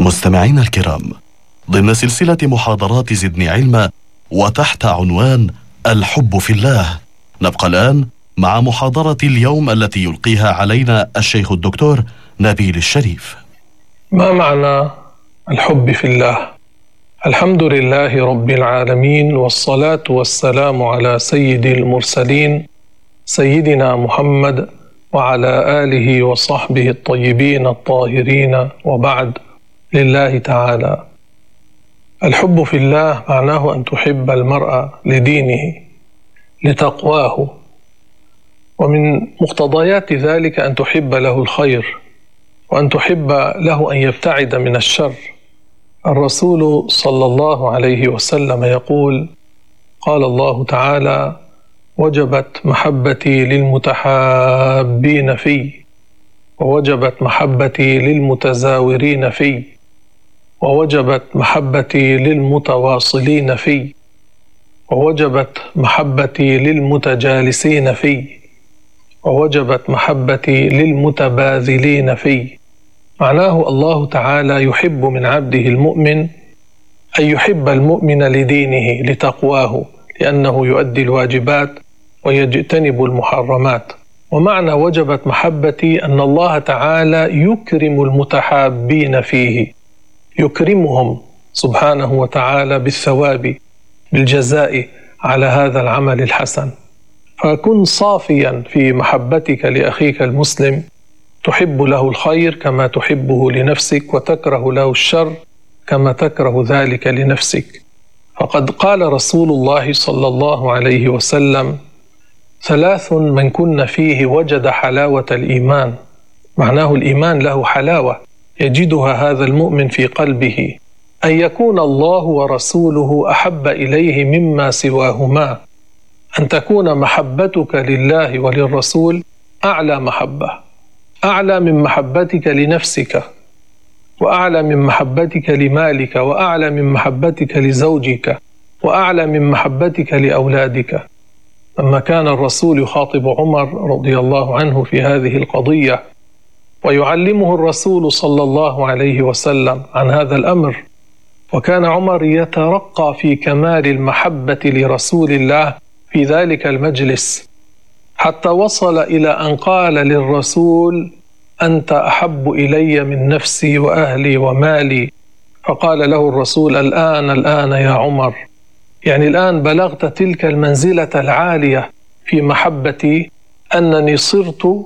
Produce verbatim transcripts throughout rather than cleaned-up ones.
مستمعينا الكرام، ضمن سلسلة محاضرات زدني علما وتحت عنوان الحب في الله، نبقى الآن مع محاضرة اليوم التي يلقيها علينا الشيخ الدكتور نبيل الشريف. ما معنى الحب في الله؟ الحمد لله رب العالمين، والصلاة والسلام على سيد المرسلين سيدنا محمد وعلى آله وصحبه الطيبين الطاهرين، وبعد. لله تعالى. الحب في الله معناه أن تحب المرء لدينه لتقواه، ومن مقتضيات ذلك أن تحب له الخير، وأن تحب له أن يبتعد من الشر. الرسول صلى الله عليه وسلم يقول: قال الله تعالى: وجبت محبتي للمتحابين في، ووجبت محبتي للمتزاورين في، ووجبت محبتي للمتواصلين في، ووجبت محبتي للمتجالسين في، ووجبت محبتي للمتباذلين في. معناه الله تعالى يحب من عبده المؤمن أن يحب المؤمن لدينه لتقواه، لأنه يؤدي الواجبات ويجتنب المحرمات. ومعنى وجبت محبتي أن الله تعالى يكرم المتحابين فيه، يكرمهم سبحانه وتعالى بالثواب بالجزاء على هذا العمل الحسن. فكن صافيا في محبتك لأخيك المسلم، تحب له الخير كما تحبه لنفسك، وتكره له الشر كما تكره ذلك لنفسك. فقد قال رسول الله صلى الله عليه وسلم: ثلاث من كن فيه وجد حلاوة الإيمان. معناه الإيمان له حلاوة يجدها هذا المؤمن في قلبه: أن يكون الله ورسوله أحب إليه مما سواهما، أن تكون محبتك لله وللرسول أعلى محبة، أعلى من محبتك لنفسك، وأعلى من محبتك لمالك، وأعلى من محبتك لزوجك، وأعلى من محبتك لأولادك. لما كان الرسول يخاطب عمر رضي الله عنه في هذه القضية، ويعلمه الرسول صلى الله عليه وسلم عن هذا الأمر، وكان عمر يترقى في كمال المحبة لرسول الله في ذلك المجلس، حتى وصل إلى أن قال للرسول: أنت أحب إلي من نفسي وأهلي ومالي. فقال له الرسول: الآن الآن يا عمر، يعني الآن بلغت تلك المنزلة العالية في محبتي، أنني صرت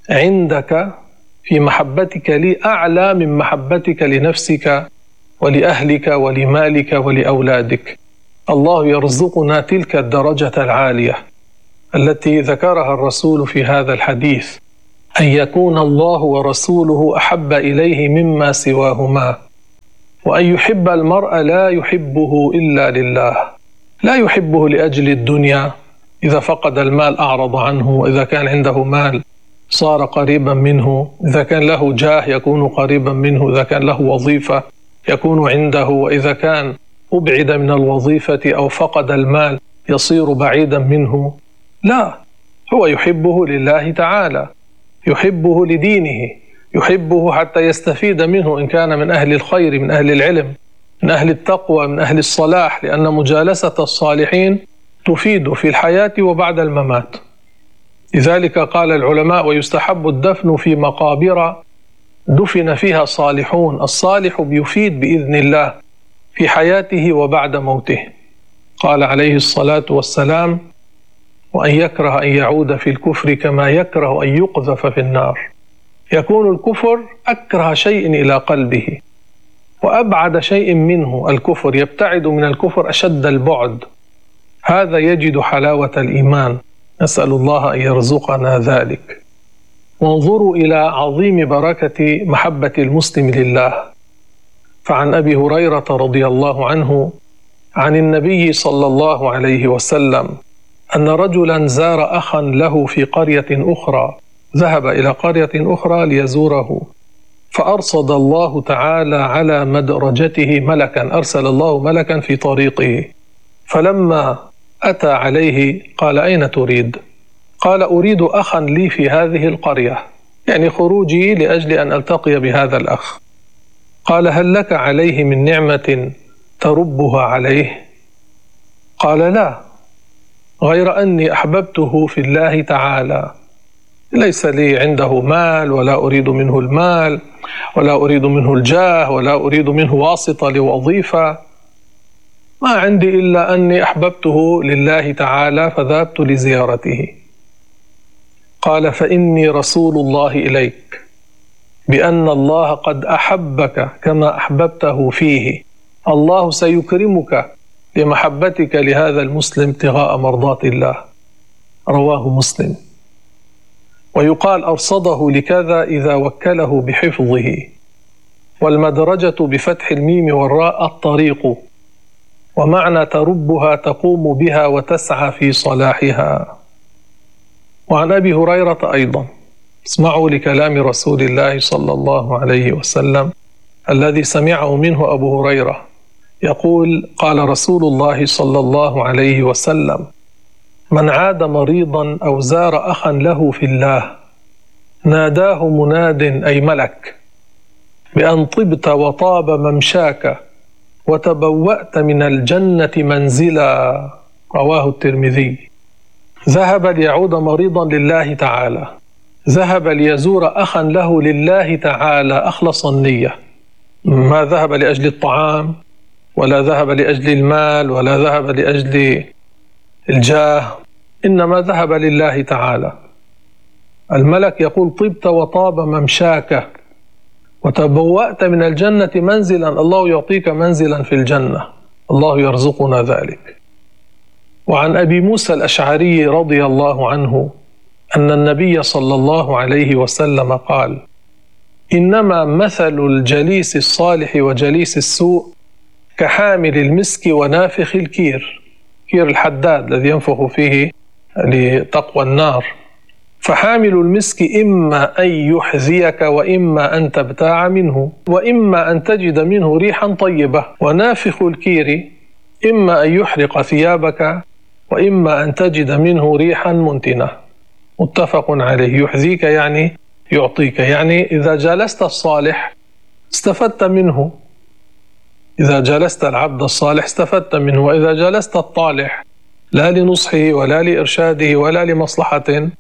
عندك في محبتك لي أعلى من محبتك لنفسك ولأهلك ولمالك ولأولادك. الله يرزقنا تلك الدرجة العالية التي ذكرها الرسول في هذا الحديث، أن يكون الله ورسوله أحب إليه مما سواهما، وأن يحب المرء لا يحبه إلا لله، لا يحبه لأجل الدنيا. إذا فقد المال أعرض عنه، وإذا كان عنده مال صار قريبا منه، إذا كان له جاه يكون قريبا منه، إذا كان له وظيفة يكون عنده، وإذا كان أبعد من الوظيفة أو فقد المال يصير بعيدا منه. لا، هو يحبه لله تعالى، يحبه لدينه، يحبه حتى يستفيد منه إن كان من أهل الخير، من أهل العلم، من أهل التقوى، من أهل الصلاح، لأن مجالسة الصالحين تفيد في الحياة وبعد الممات. لذلك قال العلماء: ويستحب الدفن في مقابر دفن فيها صالحون. الصالح بيفيد بإذن الله في حياته وبعد موته. قال عليه الصلاة والسلام: وأن يكره أن يعود في الكفر كما يكره أن يقذف في النار. يكون الكفر أكره شيء إلى قلبه وأبعد شيء منه الكفر، يبتعد من الكفر أشد البعد. هذا يجد حلاوة الإيمان، نسأل الله أن يرزقنا ذلك. وانظروا إلى عظيم بركة محبة المسلم لله. فعن أبي هريرة رضي الله عنه عن النبي صلى الله عليه وسلم أن رجلا زار أخا له في قرية أخرى، ذهب إلى قرية أخرى ليزوره، فأرصد الله تعالى على مدرجته ملكا، أرسل الله ملكا في طريقه، فلما أتى عليه قال: أين تريد؟ قال: أريد أخا لي في هذه القرية، يعني خروجي لأجل أن ألتقي بهذا الأخ. قال: هل لك عليه من نعمة تربها عليه؟ قال: لا، غير أني أحببته في الله تعالى، ليس لي عنده مال ولا أريد منه المال ولا أريد منه الجاه ولا أريد منه واسطة لوظيفة، ما عندي إلا أني أحببته لله تعالى فذهبت لزيارته. قال: فإني رسول الله إليك بأن الله قد أحبك كما أحببته فيه، الله سيكرمك لمحبتك لهذا المسلم ابتغاء مرضات الله. رواه مسلم. ويقال أرصده لكذا إذا وكله بحفظه. والمدرجة بفتح الميم والراء الطريق، ومعنى تربها تقوم بها وتسعى في صلاحها. وعن أبي هريرة أيضا: اسمعوا لكلام رسول الله صلى الله عليه وسلم الذي سمعه منه أبو هريرة يقول: قال رسول الله صلى الله عليه وسلم: من عاد مريضا أو زار أخا له في الله ناداه مناد أي ملك بأن طبت وطاب ممشاك وتبوأت من الجنة منزلا. رواه الترمذي. ذهب ليعود مريضا لله تعالى، ذهب ليزور أخا له لله تعالى، أخلص النية، ما ذهب لأجل الطعام ولا ذهب لأجل المال ولا ذهب لأجل الجاه، إنما ذهب لله تعالى. الملك يقول: طبت وطاب ممشاك وتبوأت من الجنة منزلا، الله يعطيك منزلا في الجنة، الله يرزقنا ذلك. وعن أبي موسى الأشعري رضي الله عنه أن النبي صلى الله عليه وسلم قال: إنما مثل الجليس الصالح وجليس السوء كحامل المسك ونافخ الكير، كير الحداد الذي ينفخ فيه لتقوى النار. فحامل المسك إما أن يحذيك وإما أن تبتاع منه وإما أن تجد منه ريحا طيبة، ونافخ الكير إما أن يحرق ثيابك وإما أن تجد منه ريحا منتنة. متفق عليه. يحذيك يعني يعطيك، يعني إذا جالست الصالح استفدت منه، إذا جلست العبد الصالح استفدت منه، وإذا جلست الطالح لا لنصحه ولا لإرشاده ولا لمصلحة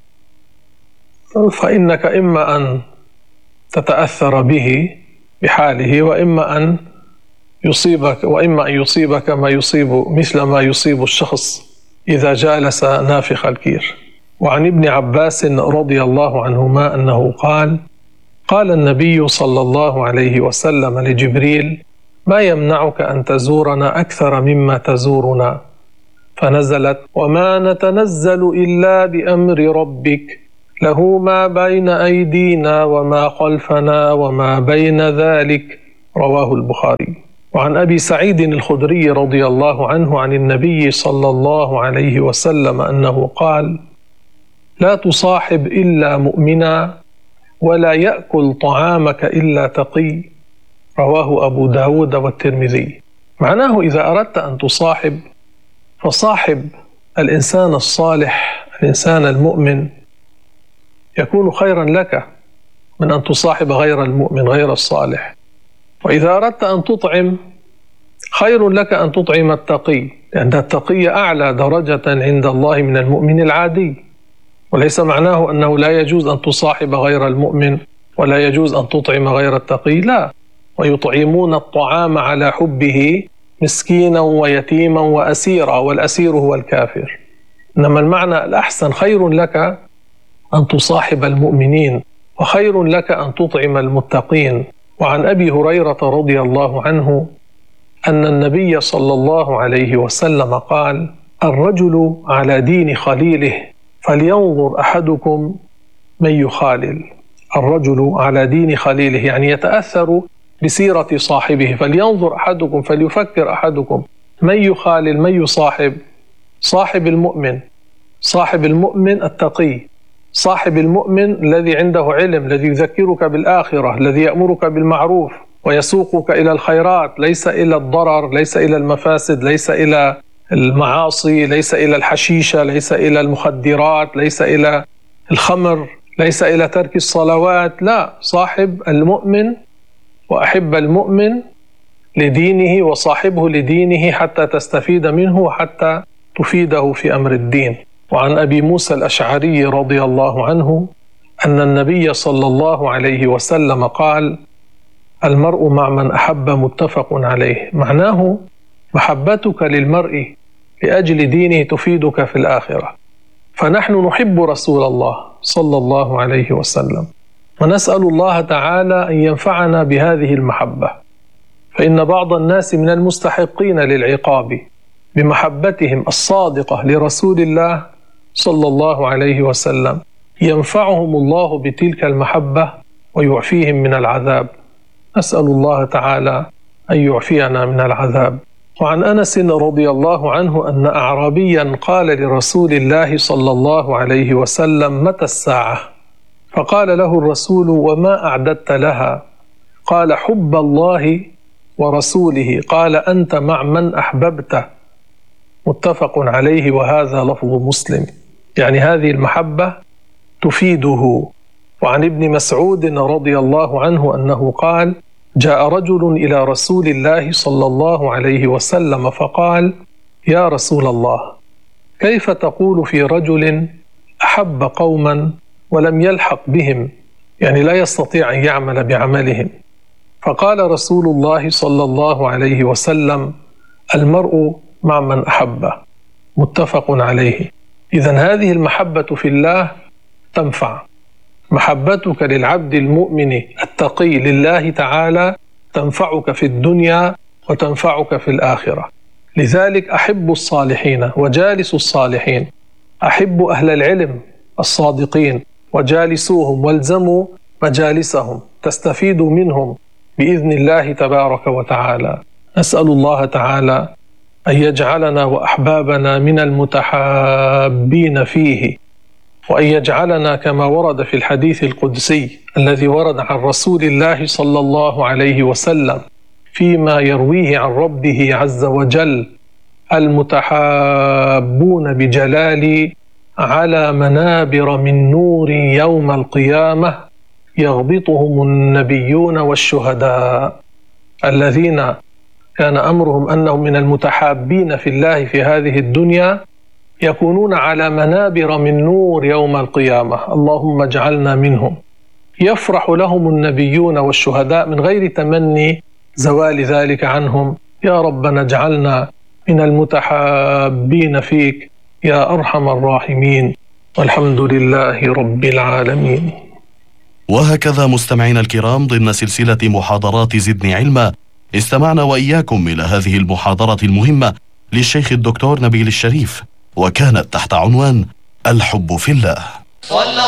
فإنك إما أن تتأثر به بحاله وإما أن يصيبك وإما أن يصيبك ما يصيب مثل ما يصيب الشخص إذا جالس نافخ الكير. وعن ابن عباس رضي الله عنهما أنه قال: قال النبي صلى الله عليه وسلم لجبريل: ما يمنعك أن تزورنا أكثر مما تزورنا؟ فنزلت: وما نتنزل إلا بأمر ربك له ما بين أيدينا وما خلفنا وما بين ذلك. رواه البخاري. وعن أبي سعيد الخدري رضي الله عنه عن النبي صلى الله عليه وسلم أنه قال: لا تصاحب إلا مؤمنا ولا يأكل طعامك إلا تقي. رواه أبو داود والترمذي. معناه إذا أردت أن تصاحب فصاحب الإنسان الصالح، الإنسان المؤمن، يكون خيرا لك من أن تصاحب غير المؤمن غير الصالح. وإذا أردت أن تطعم خير لك أن تطعم التقي، لأن التقي أعلى درجة عند الله من المؤمن العادي. وليس معناه أنه لا يجوز أن تصاحب غير المؤمن ولا يجوز أن تطعم غير التقي، لا. ويطعمون الطعام على حبه مسكينا ويتيما وأسيرا، والأسير هو الكافر. إنما المعنى الأحسن: خير لك أن تصاحب المؤمنين وخير لك أن تطعم المتقين. وعن أبي هريرة رضي الله عنه أن النبي صلى الله عليه وسلم قال: الرجل على دين خليله فلينظر أحدكم من يخالل. الرجل على دين خليله يعني يتأثر بسيرة صاحبه، فلينظر أحدكم، فليفكر أحدكم من يخالل، من يصاحب. صاحب المؤمن، صاحب المؤمن التقي، صاحب المؤمن الذي عنده علم، الذي يذكرك بالآخرة، الذي يأمرك بالمعروف ويسوقك إلى الخيرات، ليس إلى الضرر، ليس إلى المفاسد، ليس إلى المعاصي، ليس إلى الحشيشة، ليس إلى المخدرات، ليس إلى الخمر، ليس إلى ترك الصلوات. لا، صاحب المؤمن وأحب المؤمن لدينه وصاحبه لدينه حتى تستفيد منه وحتى تفيده في أمر الدين. وعن أبي موسى الأشعري رضي الله عنه أن النبي صلى الله عليه وسلم قال: المرء مع من أحب متفق عليه. معناه محبتك للمرء لأجل دينه تفيدك في الآخرة. فنحن نحب رسول الله صلى الله عليه وسلم، ونسأل الله تعالى أن ينفعنا بهذه المحبة، فإن بعض الناس من المستحقين للعقاب بمحبتهم الصادقة لرسول الله صلى الله عليه وسلم ينفعهم الله بتلك المحبة ويعفيهم من العذاب. نسأل الله تعالى أن يعفينا من العذاب. وعن أنس رضي الله عنه أن أعرابيا قال لرسول الله صلى الله عليه وسلم: متى الساعة؟ فقال له الرسول: وما أعددت لها؟ قال: حب الله ورسوله. قال: أنت مع من أحببت. متفق عليه، وهذا لفظ مسلم. يعني هذه المحبة تفيده. وعن ابن مسعود رضي الله عنه أنه قال: جاء رجل إلى رسول الله صلى الله عليه وسلم فقال: يا رسول الله، كيف تقول في رجل أحب قوما ولم يلحق بهم، يعني لا يستطيع أن يعمل بعملهم؟ فقال رسول الله صلى الله عليه وسلم: المرء مع من أحبه. متفق عليه. إذن هذه المحبة في الله تنفع. محبتك للعبد المؤمن التقي لله تعالى تنفعك في الدنيا وتنفعك في الآخرة. لذلك أحب الصالحين وجالس الصالحين، أحب أهل العلم الصادقين وجالسوهم، والزموا مجالسهم تستفيدوا منهم بإذن الله تبارك وتعالى. نسأل الله تعالى أن يجعلنا وأحبابنا من المتحابين فيه، وأن يجعلنا كما ورد في الحديث القدسي الذي ورد عن رسول الله صلى الله عليه وسلم فيما يرويه عن ربه عز وجل: المتحابون بجلالي على منابر من نور يوم القيامة يغبطهم النبيون والشهداء. الذين كان أمرهم أنهم من المتحابين في الله في هذه الدنيا يكونون على منابر من نور يوم القيامة، اللهم اجعلنا منهم. يفرح لهم النبيون والشهداء من غير تمني زوال ذلك عنهم. يا ربنا اجعلنا من المتحابين فيك يا أرحم الراحمين، والحمد لله رب العالمين. وهكذا مستمعينا الكرام، ضمن سلسلة محاضرات زدني علما، استمعنا وإياكم إلى هذه المحاضرة المهمة للشيخ الدكتور نبيل الشريف، وكانت تحت عنوان الحب في الله.